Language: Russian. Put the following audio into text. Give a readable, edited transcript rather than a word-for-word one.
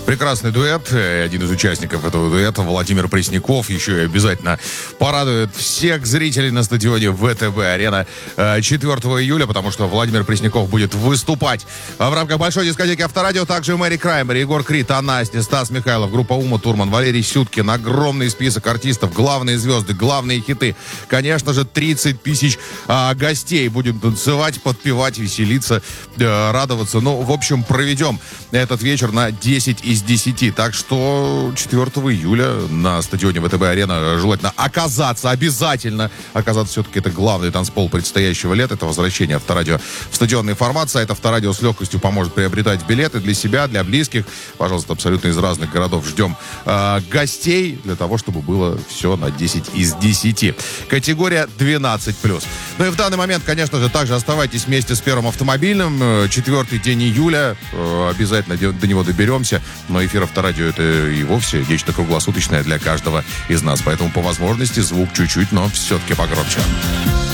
Прекрасный дуэт. Один из участников этого дуэта, Владимир Пресняков, еще и обязательно порадует всех зрителей на стадионе ВТБ-арена 4 июля, потому что Владимир Пресняков будет выступать в рамках большой дискотеки Авторадио. Также Мэри Краймер, Егор Крид, Настя, Стас Михайлов, группа Ума Турман, Валерий Сюткин. Огромный список артистов, главные звезды, главные хиты. Конечно же, 30 тысяч гостей. Будем танцевать, подпевать, веселиться, радоваться. Ну, в общем, проведем этот вечер на 10 из 10. Так что 4 июля на стадионе ВТБ-арена желательно оказаться, обязательно оказаться. Все-таки это главный танцпол предстоящего лета. Это возвращение Авторадио в стадионный формат. Сайт Авторадио с легкостью поможет приобретать билеты для себя, для близких. Пожалуйста, абсолютно из разных городов ждем гостей для того, чтобы было все на 10 из 10. Категория 12+. Ну и в данный момент, конечно же, также оставайтесь вместе с Первым автомобильным. 4-й день июля. Обязательно до него доберемся. Но эфир Авторадио — это и вовсе нечто круглосуточное для каждого из нас. Поэтому по возможности звук чуть-чуть, но все-таки погромче.